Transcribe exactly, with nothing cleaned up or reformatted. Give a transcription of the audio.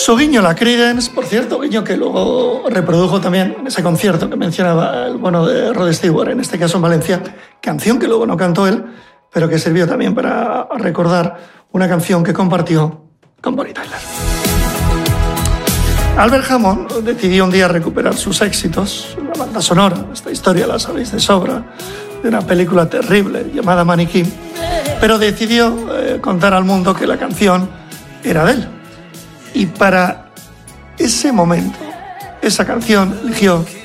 Su guiño la Creedence, por cierto, guiño que luego reprodujo también en ese concierto que mencionaba el bueno de Rod Stewart, en este caso en Valencia, canción que luego no cantó él, pero que sirvió también para recordar una canción que compartió con Bonnie Tyler. Albert Hammond decidió un día recuperar sus éxitos, la banda sonora, esta historia la sabéis de sobra, de una película terrible llamada Maniquí, pero decidió eh, contar al mundo que la canción era de él. Y para ese momento, esa canción eligió